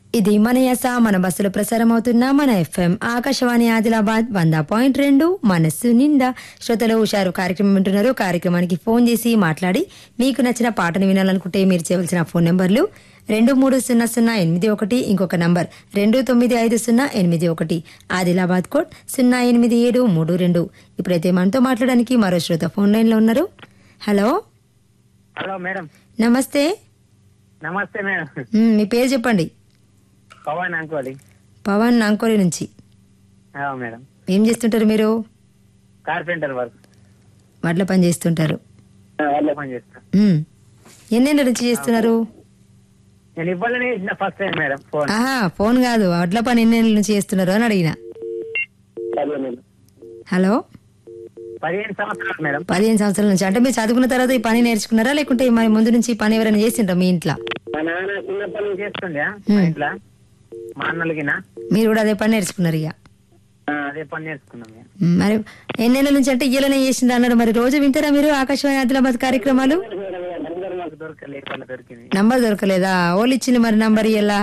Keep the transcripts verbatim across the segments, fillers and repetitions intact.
ఇది మన యస మన బస్సులో ప్రసారం అవుతున్న మన ఎఫ్ఎం ఆకాశవాణి ఆదిలాబాద్ వంద పాయింట్ రెండు మనస్సు నిండా. శ్రోతలు హుషారు కార్యక్రమం వింటున్నారు. కార్యక్రమానికి ఫోన్ చేసి మాట్లాడి మీకు నచ్చిన పాటను వినాలనుకుంటే మీరు చేయవలసిన ఫోన్ నెంబర్లు రెండు మూడు సున్నా సున్నా ఎనిమిది ఒకటి, ఇంకొక నంబర్ రెండు తొమ్మిది ఐదు సున్నా ఎనిమిది ఒకటి, ఆదిలాబాద్ కోడ్ సున్నా ఎనిమిది ఏడు మూడు రెండు. ఇప్పుడైతే మనతో మాట్లాడడానికి మరో శ్రోత ఫోన్ లైన్ లో ఉన్నారు. Hello hello madam. నమస్తే. నమస్తే మేడం. మ్, మీ పేరు చెప్పండి. పవన్ అంకోలి. పవన్ అంకోలి నుంచి. ఆ, మేడం. ఏం చేస్తుంటారు మీరు? Carpenter work. వడ్ల పని చేస్తుంటారు. వాళ్ళ పని చేస్తా. మ్. ఎన్నేళ్ళ నుంచి చేస్తున్నారు? నేను ఇవ్వాలని చేసిన ఫస్ట్ టైం మేడం ఫోన్. ఆహా, ఫోన్ కాదు, వడ్ల పని ఎన్నేళ్ళ నుంచి చేస్తున్నారు అని అడిగిన. పదిహేను హలో పదిహేను సంవత్సరాలు మేడం. పదిహేను సంవత్సరాల నుంచి. అంటే మీరు చదువుకున్న తర్వాత ఈ పని నేర్చుకున్నారా, లేకుంటే మరి ముందు నుంచి ఈ పని ఎవరైనా చేసిండ్రా మీ ఇంట్లో? మా నాన్న చిన్నప్పటి నుంచి చేస్తుండే మా ఇంట్లో. మా అన్నలకినా మీరు కూడా అదే పని నేర్చుకున్నారు ఇక. అదే పని నేర్చుకున్నాం మేము. మ్, మరి ఎన్నేళ్ళ నుంచి అంటే ఇయ్యలనే చేసిండ్రా అన్నారు. మరి రోజు వింటారా మీరు ఆకాశవాణి ఆదిలాబాద్ కార్యక్రమాలు? నంబర్ మాకు దొరకలేదు, వాళ్ళ దొరికింది. నంబర్ దొరకలేదా? ఓళ్ళు ఇచ్చింది మరి నంబర్ ఇయ్యలా?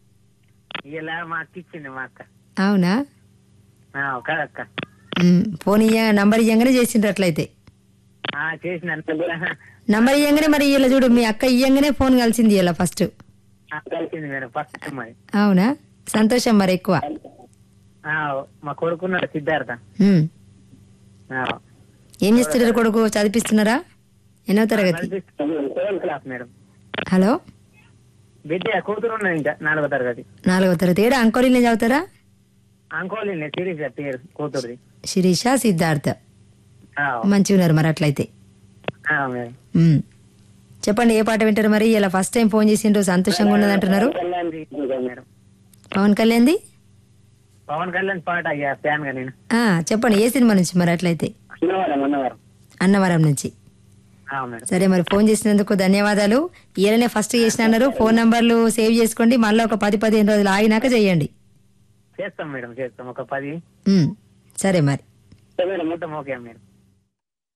ఇలా మా అక్క ఇచ్చింది, మా అక్క. అవునా? ఆ, కదక్క. మ్, ఫోన్ ఇయ్య నంబర్ ఇయ్యంగానే చేసిండ్రు అట్లయితే. ఆ, చేసిన నంబర్ ఇయ్యంగానే మరి ఇలా చూడు, మీ అక్క ఇయ్యంగానే ఫోన్ కలిసింది ఇలా ఫస్ట్. కలిసింది మేడం ఫస్ట్ మరి. అవునా? సంతోషం మరి ఎక్కువ. ఆ, మా కొడుకున్నాడు సిద్ధార్థ. మ్. ఆ, ఏం చేస్తున్నారు కొడుకు? చదివిస్తున్నారా? ఎన్నో తరగతి? Seventh class madam. హలో బిడ్డ కూతురు ఉన్నది ఇంకా నాలుగో తరగతి. నాలుగో తరగతి. ఏడా అంకోలీనే చదువుతారా? అంకోలి సిరీస్ పేరు కూతురుది. శిరీష, సిద్ధార్థ. ఆ, మంచిగా ఉన్నారు మరి అట్లయితే. ఆ, మేడం. మ్. చెప్పండి, ఏ పాట వింటారు మరి? ఇలా ఫస్ట్ టైం ఫోన్ చేసిండ్రు, సంతోషంగా ఉన్నది అంటున్నారు. Kalyan the madam. పవన్ కళ్యాణ్ది. పవన్ కళ్యాణ్ పాట అయ్యా ఫ్యాన్ గా నేను. ఆ, చెప్పండి, ఏ సినిమా నుంచి మరి అట్లయితే? అన్నవరం అన్నవరం. అన్నవరం నుంచి. ఆ, మేడం. సరే మరి, ఫోన్ చేసినందుకు ధన్యవాదాలు. ఈయననే ఫస్ట్ చేసిన అన్నారు. ఫోన్ నంబర్లు సేవ్ చేసుకోండి, మళ్ళీ ఒక పది పదిహేను రోజులు ఆగినాక చెయ్యండి. చేస్తాం మేడం, చేస్తాం ఒక పది. మ్. సరే మరి. మేడం మొత్తం ఓకే మేడం.